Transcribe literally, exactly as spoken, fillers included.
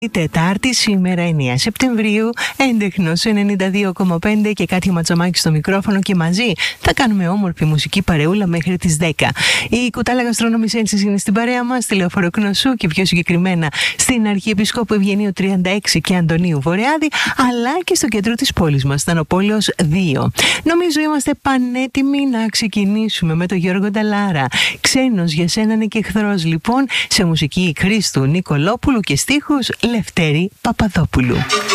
Τετάρτη, σήμερα εννέα Σεπτεμβρίου, έντεχνος ενενήντα δύο κόμμα πέντε και κάτι ματσομάκι στο μικρόφωνο και μαζί θα κάνουμε όμορφη μουσική παρεούλα μέχρι τις δέκα. Η Κουτάλα Γαστρόνομης Ένσης είναι στην παρέα μας, στη Λεωφόρο Κνωσού και πιο συγκεκριμένα στην Αρχιεπισκόπου Ευγενίου τριάντα έξι και Αντωνίου Βορειάδη, αλλά και στο κέντρο της πόλης μας, Στανοπόλεως δύο. Νομίζω είμαστε πανέτοιμοι να ξεκινήσουμε με τον Γιώργο Νταλάρα. Ξένος για σένα είναι και εχθρός, λοιπόν, σε μουσική Χρήστου Νικολόπουλου και στίχους Λευτέρη Παπαδόπουλου.